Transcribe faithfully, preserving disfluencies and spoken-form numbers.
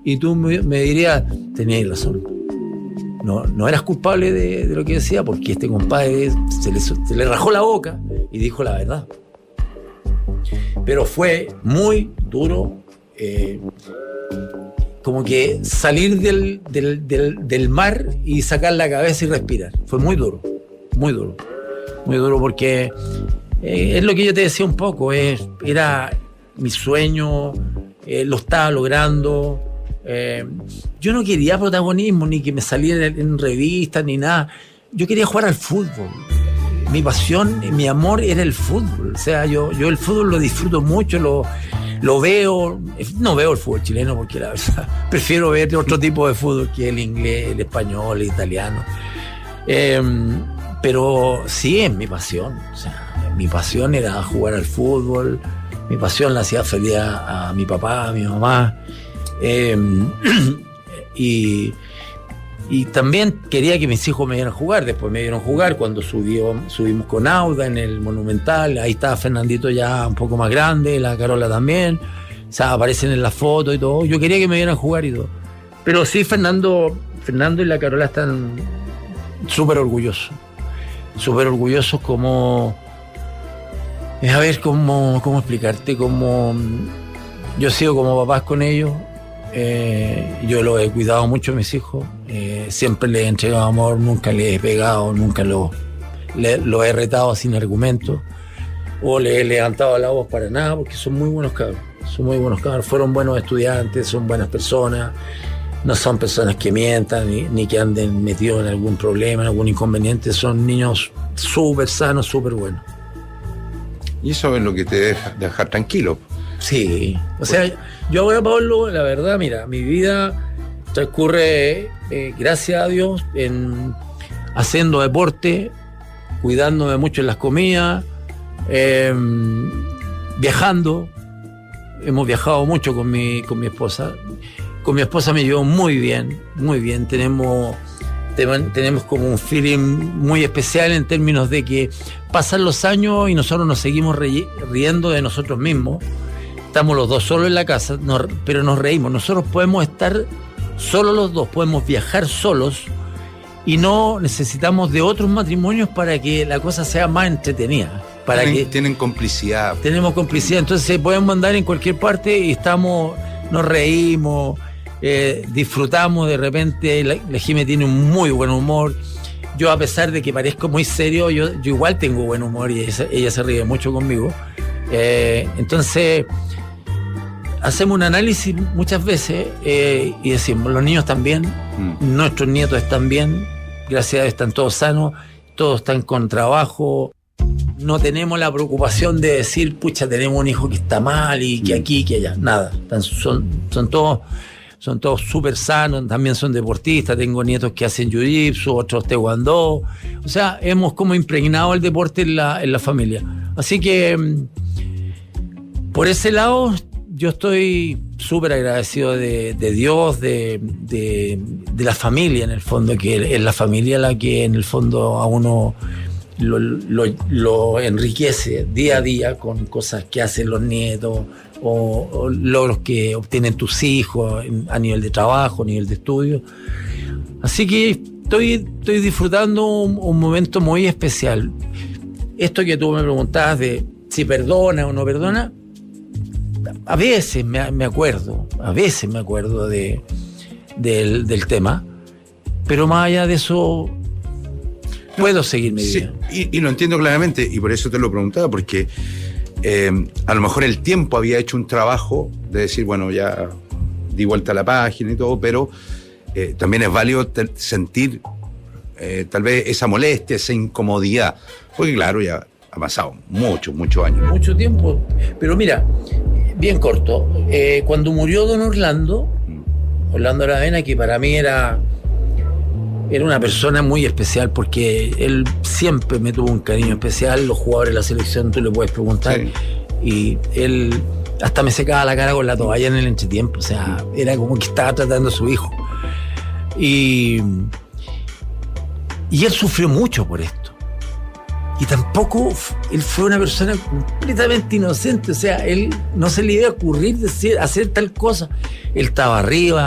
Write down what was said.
y tú me, me dirías, tenías razón. No, no eras culpable de, de lo que decía, porque este compadre se le, se le rajó la boca y dijo la verdad. Pero fue muy duro, eh, como que salir del, del, del, del mar y sacar la cabeza y respirar. Fue muy duro, muy duro. Muy duro porque eh, es lo que yo te decía un poco, es, era mi sueño, eh, lo estaba logrando. Eh, yo no quería protagonismo, ni que me saliera en, en revistas, ni nada. Yo quería jugar al fútbol. Mi pasión, mi amor era el fútbol. O sea, yo, yo el fútbol lo disfruto mucho, lo, lo veo. No veo el fútbol chileno porque la verdad prefiero ver otro tipo de fútbol que el inglés, el español, el italiano. Eh, pero sí es mi pasión. O sea, mi pasión era jugar al fútbol. Mi pasión la hacía feliz a, a mi papá, a mi mamá. Eh, y, y también quería que mis hijos me vieran jugar. Después me vieron jugar cuando subió, subimos con Auda en el Monumental. Ahí estaba Fernandito ya un poco más grande, la Carola también. O sea, aparecen en la foto y todo. Yo quería que me vieran jugar y todo. Pero sí, Fernando, Fernando y la Carola están súper orgullosos. Súper orgullosos como... A ver, cómo, cómo explicarte, cómo... Yo sigo como papás con ellos. Eh, yo los he cuidado mucho a mis hijos, eh, siempre les he entregado amor, nunca les he pegado, nunca los le, lo he retado sin argumentos o les he levantado la voz para nada, porque son muy buenos cabros, son muy buenos cabros, fueron buenos estudiantes, son buenas personas, no son personas que mientan ni, ni que anden metidos en algún problema, en algún inconveniente, son niños súper sanos, súper buenos. Y eso es lo que te deja dejar tranquilo. Sí, o sea, yo ahora, Pablo, la verdad, mira, mi vida transcurre, eh, gracias a Dios, en haciendo deporte, cuidándome mucho en las comidas, eh, viajando. Hemos viajado mucho con mi, con mi esposa. Con mi esposa me llevo muy bien, muy bien. Tenemos, tenemos como un feeling muy especial en términos de que pasan los años y nosotros nos seguimos riendo de nosotros mismos. Estamos los dos solos en la casa, nos, pero nos reímos. Nosotros podemos estar solos los dos, podemos viajar solos y no necesitamos de otros matrimonios para que la cosa sea más entretenida. Para tienen, que tienen complicidad. Tenemos complicidad, entonces podemos andar en cualquier parte y estamos, nos reímos, eh, disfrutamos de repente. La, la Jimé tiene un muy buen humor. Yo, a pesar de que parezco muy serio, yo, yo igual tengo buen humor y ella, ella se ríe mucho conmigo. Eh, entonces hacemos un análisis muchas veces eh, y decimos, los niños están bien, mm. nuestros nietos están bien, gracias a Dios están todos sanos, todos están con trabajo, no tenemos la preocupación de decir, pucha, tenemos un hijo que está mal y que aquí, que allá, nada, están, son, son todos son todos súper sanos, también son deportistas, tengo nietos que hacen jiu-jitsu, otros taekwondo, o sea, hemos como impregnado el deporte en la, en la familia, así que por ese lado yo estoy súper agradecido de, de Dios, de, de, de la familia en el fondo, que es la familia la que en el fondo a uno lo, lo, lo enriquece día a día con cosas que hacen los nietos o, o logros que obtienen tus hijos a nivel de trabajo, a nivel de estudio. Así que estoy, estoy disfrutando un, un momento muy especial. Esto que tú me preguntabas de si perdona o no perdona, a veces me, me acuerdo, a veces me acuerdo de, del, del tema, pero más allá de eso puedo seguir mi vida. Sí, y, y lo entiendo claramente, y por eso te lo preguntaba, porque eh, a lo mejor el tiempo había hecho un trabajo de decir, bueno, ya di vuelta a la página y todo, pero eh, también es válido te, sentir eh, tal vez esa molestia, esa incomodidad, porque claro, ya ha pasado muchos, muchos años. Mucho tiempo, pero mira, bien corto, eh, cuando murió don Orlando, Orlando Aravena, que para mí era, era una persona muy especial, porque él siempre me tuvo un cariño especial, los jugadores de la selección, tú le puedes preguntar, sí. Y él hasta me secaba la cara con la toalla en el entretiempo, o sea, era como que estaba tratando a su hijo. Y, y él sufrió mucho por esto. Y tampoco él fue una persona completamente inocente, o sea, él no se le iba a ocurrir decir, hacer tal cosa. Él estaba arriba,